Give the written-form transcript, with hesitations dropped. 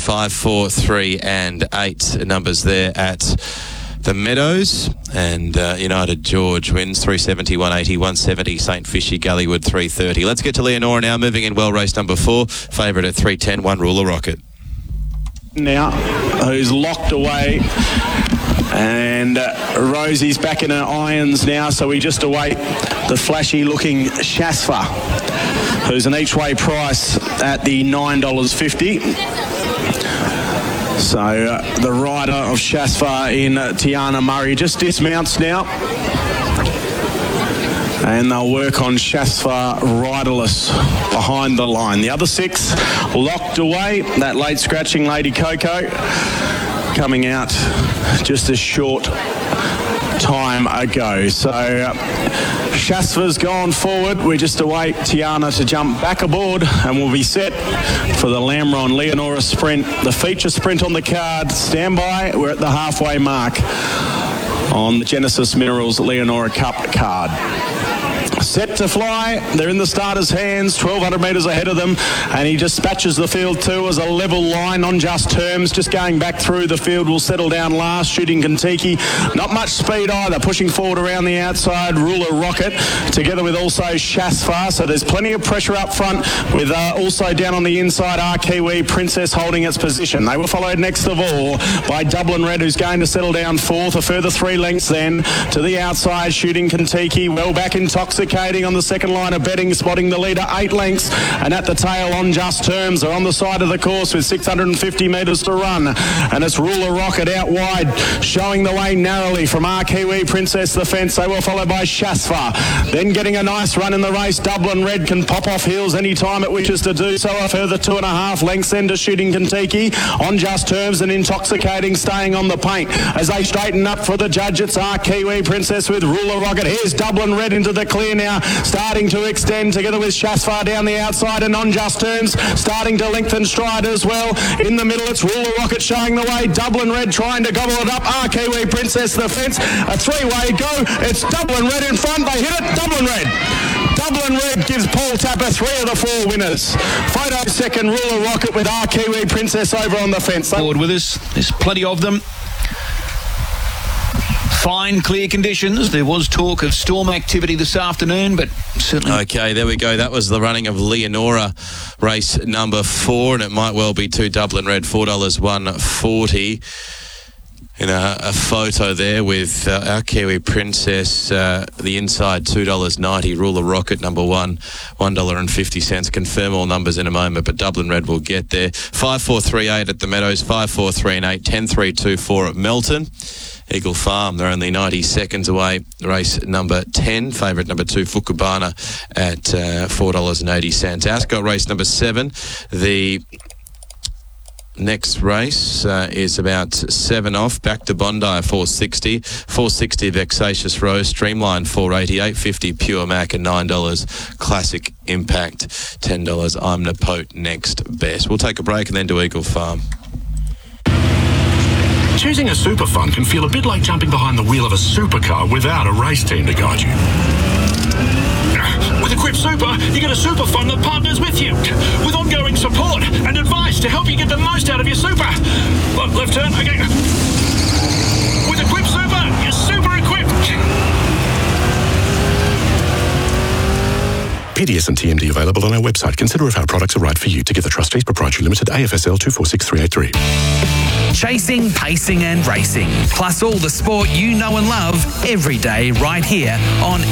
5, 4, 3 and 8 numbers there at the Meadows. And United George wins 370, 180, 170. St. Fishy, Gullywood 330. Let's get to Leonora now. Moving in well, race number 4. Favourite at 310, One Ruler Rocket. Now, who's locked away. And Rosie's back in her irons now, so we just await the flashy-looking Shasfa, who's an each-way price at the $9.50. So the rider of Shasfa in Tiana Murray just dismounts now. And they'll work on Shasfa riderless behind the line. The other 6 locked away. That late scratching Lady Coco coming out just a short time ago. So Shasfa's gone forward. We just await Tiana to jump back aboard and we'll be set for the Lamron Leonora Sprint, the feature sprint on the card. Stand by. We're at the halfway mark on the Genesis Minerals Leonora Cup card. Set to fly. They're in the starter's hands, 1,200 metres ahead of them, and he dispatches the field too as a level line on just terms. Just going back through the field will settle down last. Shooting Kentucky, not much speed either. Pushing forward around the outside, Ruler Rocket, together with also Shasfa. So there's plenty of pressure up front, with also down on the inside, our Kiwi Princess holding its position. They were followed next of all by Dublin Red, who's going to settle down 4th. A further 3 lengths then to the outside, Shooting Kentucky, well back intoxicating on the second line of betting, spotting the leader 8 lengths, and at the tail on just terms. They're on the side of the course with 650 metres to run, and it's Ruler Rocket out wide, showing the way narrowly from our Kiwi Princess the fence. They were followed by Shasfa, then getting a nice run in the race. Dublin Red can pop off heels any time it wishes to do so. A further 2.5 lengths then to Shooting Kentucky on just terms, and Intoxicating staying on the paint as they straighten up for the judge. It's our Kiwi Princess with Ruler Rocket. Here's Dublin Red into the clear now, starting to extend together with Shasfa down the outside, and on just terms starting to lengthen stride as well. In the middle it's Ruler Rocket showing the way. Dublin Red trying to gobble it up. Our Kiwi Princess the fence. A 3-way go. It's Dublin Red in front. They hit it. Dublin Red. Dublin Red gives Paul Tapper 3 of the 4 winners. Photo second, Ruler Rocket with our Kiwi Princess over on the fence. Forward with us. There's plenty of them. Fine, clear conditions. There was talk of storm activity this afternoon, but certainly... Okay, there we go. That was the running of Leonora, race number 4, and it might well be 2 Dublin Red, $4.140. In a photo there with our Kiwi Princess, the inside $2.90, Ruler Rocket number 1, $1.50. Confirm all numbers in a moment, but Dublin Red will get there. 5, 4, 3, 8 at the Meadows, 5, 4, 3 and 8, 10, 3, 2, 4 at Melton. Eagle Farm, they're only 90 seconds away. Race number 10, favourite number 2, Fukubana at $4.80. Ascot race number 7, the next race is about 7 off. Back to Bondi, 460. 460 Vexatious Rose, Streamline, 480. 850 Pure Mac, and $9 Classic Impact, $10 Omnipote next best. We'll take a break and then do Eagle Farm. Choosing a super fund can feel a bit like jumping behind the wheel of a supercar without a race team to guide you. With Equip Super, you get a super fund that partners with you, with ongoing support and advice to help you get the most out of your super. Left turn, okay. With Equip Super, you're super equipped. PDS and TMD available on our website. Consider if our products are right for you. Together Trustees Proprietary Limited, AFSL 246383. Chasing, pacing and racing. Plus all the sport you know and love every day right here on